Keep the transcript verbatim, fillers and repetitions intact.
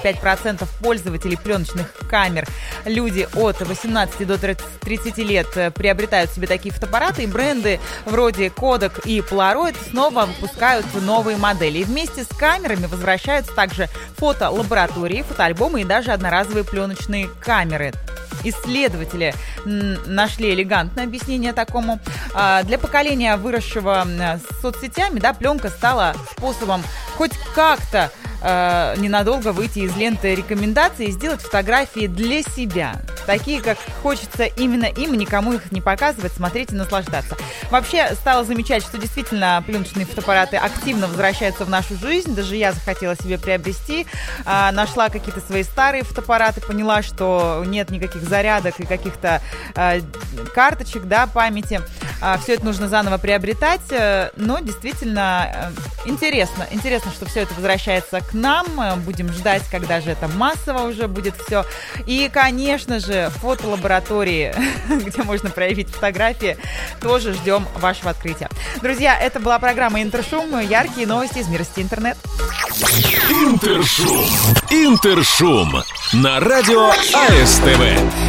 пять процентов пользователей пленочных камер, люди от восемнадцати до тридцати лет, приобретают себе такие фотоаппараты, и бренды вроде Kodak и Polaroid снова выпускают новые модели. И вместе с камерами возвращаются также фотолаборатории, фотоальбомы и даже одноразовые пленочные камеры. Исследователи нашли элегантное объяснение такому. Для поколения, выросшего с соцсетями, да, пленка стала способом хоть как-то э, ненадолго выйти из ленты рекомендаций и сделать фотографии для себя. Такие, как хочется именно им, никому их не показывать, смотреть и наслаждаться. Вообще, стала замечать, что действительно пленочные фотоаппараты активно возвращаются в нашу жизнь. Даже я захотела себе приобрести. А, нашла какие-то свои старые фотоаппараты, поняла, что нет никаких зарядок и каких-то а, карточек, да, памяти. А, все это нужно заново приобретать. Но действительно а, интересно. Интересно, что все это возвращается к нам. Будем ждать, когда же это массово уже будет все. И, конечно же, фотолаборатории, где можно проявить фотографии, тоже ждем вашего открытия. Друзья, это была программа «Интершум». Яркие новости из мира сети интернет. Интершум. Интершум на радио АСТВ.